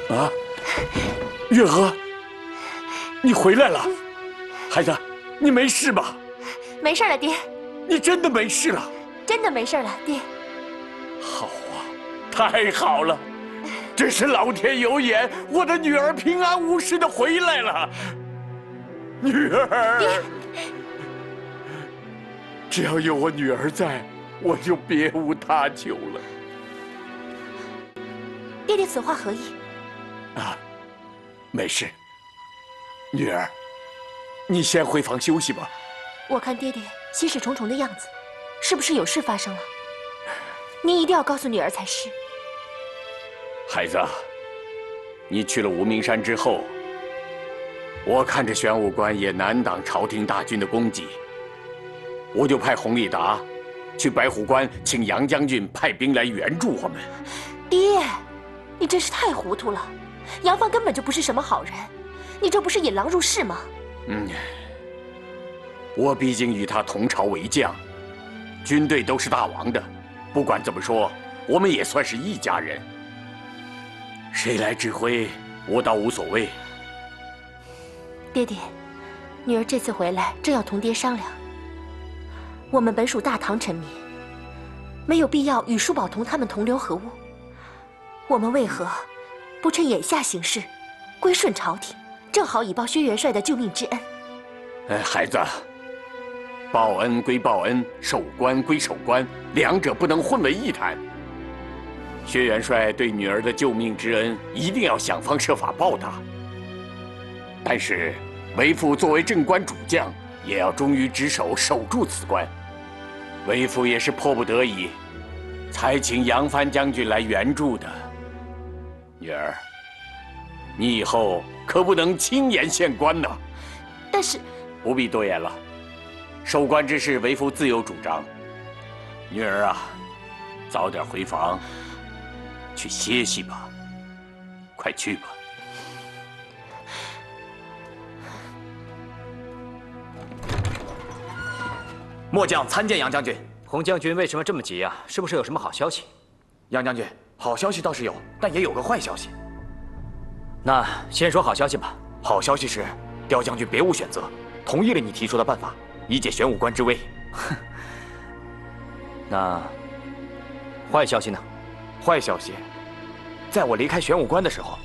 啊，月娥，你回来了，孩子，你没事吧？ 没事了，爹。 你真的没事了？ 真的没事了，爹。 好啊，太好了！真是老天有眼，我的女儿平安无事的回来了。女儿， 爹， 只要有我女儿在，我就别无他求了。 爹爹此话何意？ 啊，没事。女儿，你先回房休息吧。 我看爹爹心事重重的样子，是不是有事发生了？您一定要告诉女儿才是。 孩子，你去了无名山之后，我看着玄武关也难挡朝廷大军的攻击，我就派弘立达去白虎关，请杨将军派兵来援助我们。 爹，你真是太糊涂了。杨帆根本就不是什么好人，你这不是引狼入室吗？ 我毕竟与他同朝为将，军队都是大王的，不管怎么说，我们也算是一家人。谁来指挥，我倒无所谓。 爹爹，女儿这次回来正要同爹商量。我们本属大唐臣民，没有必要与舒宝同他们同流合污。我们为何不趁眼下形势，归顺朝廷，正好以报薛元帅的救命之恩？ 孩子，报恩归报恩，守关归守关，两者不能混为一谈。薛元帅对女儿的救命之恩，一定要想方设法报答。但是，为父作为镇关主将，也要忠于职守，守住此关。为父也是迫不得已，才请杨帆将军来援助的。女儿，你以后可不能轻言献官呐。 但是， 不必多言了，守关之事，为父自有主张。女儿啊，早点回房去歇息吧，快去吧。 末将参见杨将军。 洪将军为什么这么急呀？是不是有什么好消息？ 杨将军，好消息倒是有，但也有个坏消息。 那先说好消息吧。 好消息是，刁将军别无选择，同意了你提出的办法，以解玄武关之危。 哼。那坏消息呢？ 坏消息，在我离开玄武关的时候，